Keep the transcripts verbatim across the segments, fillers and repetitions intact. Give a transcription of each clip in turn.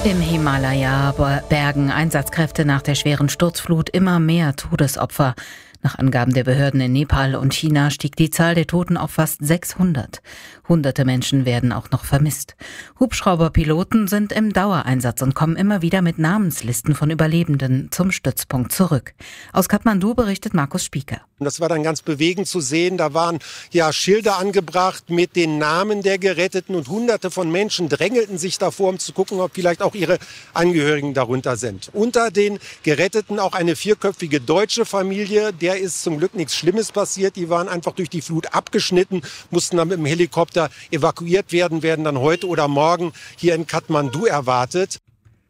Im Himalaya bergen Einsatzkräfte nach der schweren Sturzflut immer mehr Todesopfer. Nach Angaben der Behörden in Nepal und China stieg die Zahl der Toten auf fast sechshundert. Hunderte Menschen werden auch noch vermisst. Hubschrauberpiloten sind im Dauereinsatz und kommen immer wieder mit Namenslisten von Überlebenden zum Stützpunkt zurück. Aus Kathmandu berichtet Markus Spieker. Das war dann ganz bewegend zu sehen. Da waren ja Schilder angebracht mit den Namen der Geretteten und Hunderte von Menschen drängelten sich davor, um zu gucken, ob vielleicht auch ihre Angehörigen darunter sind. Unter den Geretteten auch eine vierköpfige deutsche Familie. Der ist zum Glück nichts Schlimmes passiert. Die waren einfach durch die Flut abgeschnitten, mussten dann mit dem Helikopter evakuiert werden, werden dann heute oder morgen hier in Kathmandu erwartet.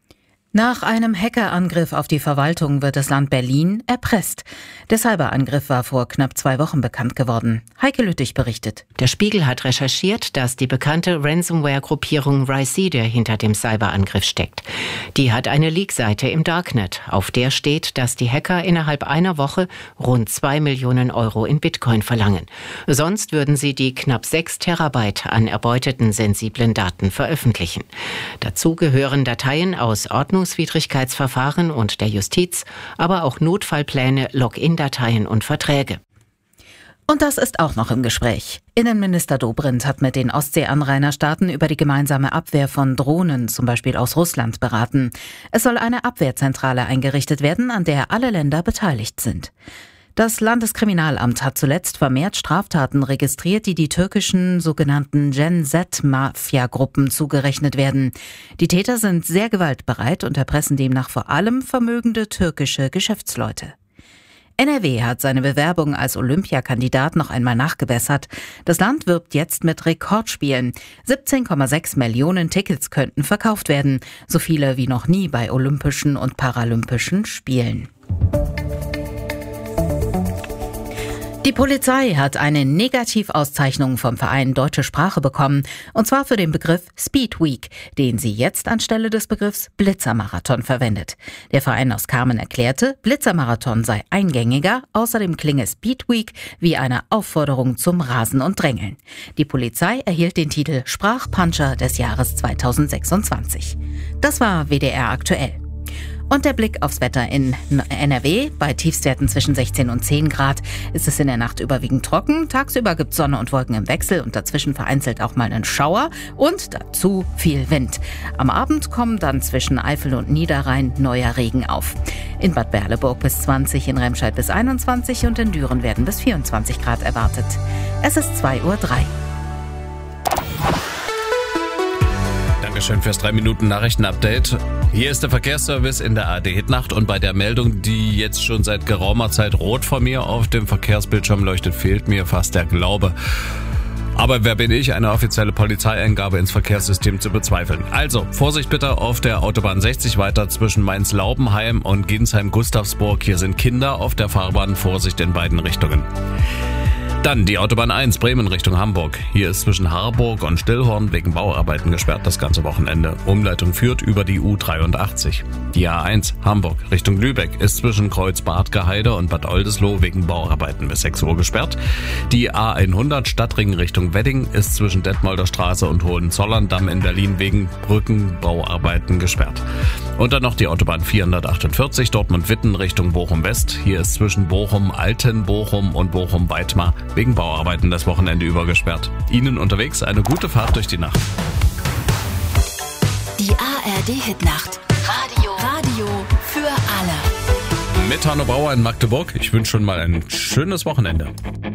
Nach einem Hackerangriff auf die Verwaltung wird das Land Berlin erpresst. Der Cyberangriff war vor knapp zwei Wochen bekannt geworden. Heike Lüttich berichtet. Der Spiegel hat recherchiert, dass die bekannte Ransomware-Gruppierung Rhysida hinter dem Cyberangriff steckt. Die hat eine Leak-Seite im Darknet, auf der steht, dass die Hacker innerhalb einer Woche rund zwei Millionen Euro in Bitcoin verlangen. Sonst würden sie die knapp sechs Terabyte an erbeuteten sensiblen Daten veröffentlichen. Dazu gehören Dateien aus Ordnung Ordnungswidrigkeitsverfahren und der Justiz, aber auch Notfallpläne, Login-Dateien und Verträge. Und das ist auch noch im Gespräch. Innenminister Dobrindt hat mit den Ostsee-Anrainerstaaten über die gemeinsame Abwehr von Drohnen, zum Beispiel aus Russland, beraten. Es soll eine Abwehrzentrale eingerichtet werden, an der alle Länder beteiligt sind. Das Landeskriminalamt hat zuletzt vermehrt Straftaten registriert, die die türkischen sogenannten Gen-Z-Mafia-Gruppen zugerechnet werden. Die Täter sind sehr gewaltbereit und erpressen demnach vor allem vermögende türkische Geschäftsleute. N R W hat seine Bewerbung als Olympiakandidat noch einmal nachgebessert. Das Land wirbt jetzt mit Rekordspielen. siebzehn Komma sechs Millionen Tickets könnten verkauft werden, so viele wie noch nie bei Olympischen und Paralympischen Spielen. Die Polizei hat eine Negativauszeichnung vom Verein Deutsche Sprache bekommen, und zwar für den Begriff Speed Week, den sie jetzt anstelle des Begriffs Blitzermarathon verwendet. Der Verein aus Kamen erklärte, Blitzermarathon sei eingängiger, außerdem klinge Speed Week wie eine Aufforderung zum Rasen und Drängeln. Die Polizei erhielt den Titel Sprachpuncher des Jahres zweitausendsechsundzwanzig. Das war W D R aktuell. Und der Blick aufs Wetter in N R W. Bei Tiefstwerten zwischen sechzehn und zehn Grad ist es in der Nacht überwiegend trocken. Tagsüber gibt es Sonne und Wolken im Wechsel und dazwischen vereinzelt auch mal einen Schauer und dazu viel Wind. Am Abend kommen dann zwischen Eifel und Niederrhein neuer Regen auf. In Bad Berleburg bis zwanzig, in Remscheid bis einundzwanzig und in Düren werden bis vierundzwanzig Grad erwartet. Es ist zwei Uhr drei. Dankeschön fürs drei Minuten Nachrichten-Update. Hier ist der Verkehrsservice in der A R D-Hitnacht und bei der Meldung, die jetzt schon seit geraumer Zeit rot vor mir auf dem Verkehrsbildschirm leuchtet, fehlt mir fast der Glaube. Aber wer bin ich, eine offizielle Polizeieingabe ins Verkehrssystem zu bezweifeln? Also, Vorsicht bitte auf der Autobahn sechzig weiter zwischen Mainz-Laubenheim und Ginsheim-Gustavsburg. Hier sind Kinder auf der Fahrbahn, Vorsicht in beiden Richtungen. Dann die Autobahn eins, Bremen Richtung Hamburg. Hier ist zwischen Harburg und Stillhorn wegen Bauarbeiten gesperrt das ganze Wochenende. Umleitung führt über die U dreiundachtzig. Die A eins, Hamburg Richtung Lübeck, ist zwischen Kreuz-Bad-Gaheide und Bad Oldesloe wegen Bauarbeiten bis sechs Uhr gesperrt. Die A hundert, Stadtring Richtung Wedding, ist zwischen Detmolder Straße und Hohenzollern-Damm in Berlin wegen Brückenbauarbeiten gesperrt. Und dann noch die Autobahn vierhundertachtundvierzig, Dortmund-Witten Richtung Bochum-West. Hier ist zwischen Bochum-Altenbochum und Bochum-Weitmar wegen Bauarbeiten das Wochenende über gesperrt. Ihnen unterwegs eine gute Fahrt durch die Nacht. Die A R D-Hitnacht. Radio. Radio für alle. Mit Hanno Bauer in Magdeburg. Ich wünsche schon mal ein schönes Wochenende.